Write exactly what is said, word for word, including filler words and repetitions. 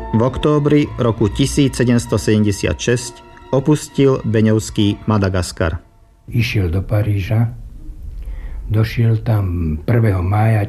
V októbri roku tisícsedemstosedemdesiatšesť opustil Beňovský Madagaskar. Išiel do Paríža, došiel tam prvého mája